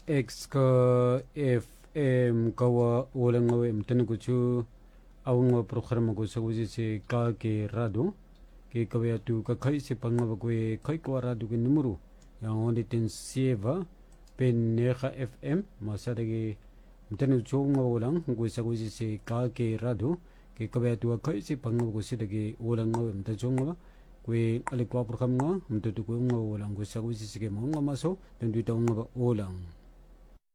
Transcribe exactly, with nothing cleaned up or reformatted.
X ka F M kawa wala ngawe mtani kuchu awa programa ko sa kuzi se ka ke rado ke kawaya tu ka kai se panga ba kwe kai kwa rado ke numero yang onde ten sieva pen neha F M masada ke mtani kuchu nga walang ko sa kuzi se ka ke rado ke kawaya tu ka kai se panga ba ko sida ke wala ngawe mtani kuchu nga ba kwe alikwa programa nga mtani kuchu nga walang ko sa kuzi se ke mga maso dan duita nga ba walang